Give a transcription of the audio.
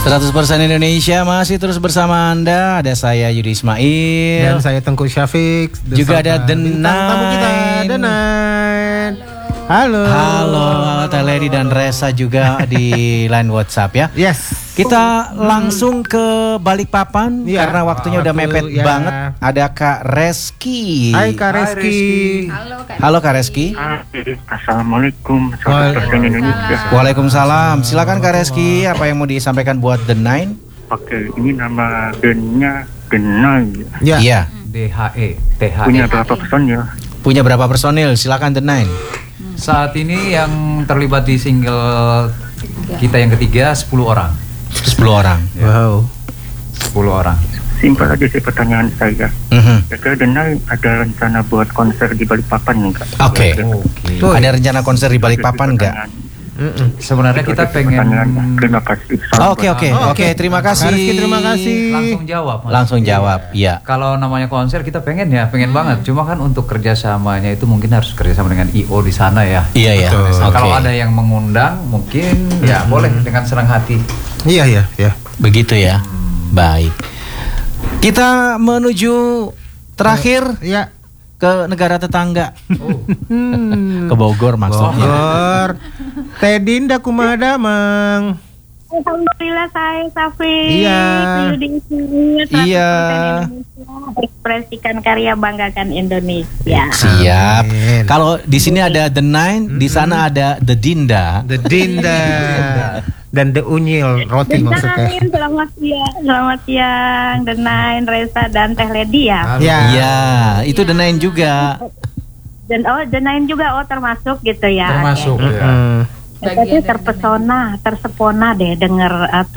100% Indonesia masih terus bersama Anda. Ada saya Yudi Ismail dan saya Tengku Syafiq. Juga ada The tamu kita, The Nine. Halo. Halo Teledi dan Resa juga di line WhatsApp ya. Yes. Kita langsung ke Balikpapan Ya, karena waktunya udah mepet ya. banget. Ada Kak Reski. Hai Kak Reski. Halo Kak Reski. Assalamualaikum. Waalaikumsalam. Waalaikumsalam. Silakan Kak Reski, apa yang mau disampaikan buat The Nine? Oke, ini nama bandnya Genai. Ya. Iya. DHE. Punya berapa personil? Punya berapa personil? Silakan The Nine. Saat ini yang terlibat di single kita yang ketiga 10 orang. 10 orang. Wow. 10 orang. Simpel aja sih pertanyaan saya. Kira-kira Genai ada rencana buat konser di Balikpapan nggak? Oke. Tuh. Ada rencana konser di Balikpapan nggak? Sebenarnya kita pengen Terima kasih. Oke, terima kasih. Reski, terima kasih. langsung jawab. Mas. Langsung jawab, ya. Kalau namanya konser kita pengen banget. Cuma kan untuk kerjasamanya itu mungkin harus kerjasama dengan IO di sana ya. Iya ya. Betul. Oke. Kalau ada yang mengundang mungkin ya boleh dengan senang hati. Iya. Begitu ya. Baik. Kita menuju terakhir Ya. ke negara tetangga. Ke Bogor maksudnya. Bogor. Tedinda kumada mang. Alhamdulillah saya Safi. Iya. Iya. Ekspresikan karya, banggakan Indonesia. Siap. Amin. Kalau di sini ada The Nine, di sana ada The Dinda. The Dinda dan The Unyil roti maksudnya. Selamat siang, The Nine, Resa dan Teh Ledi ya. Ya. Iya, itu The Nine juga. Dan The Nine juga termasuk gitu ya. Termasuk Oke. ya. Tapi terpesona, tersepona deh denger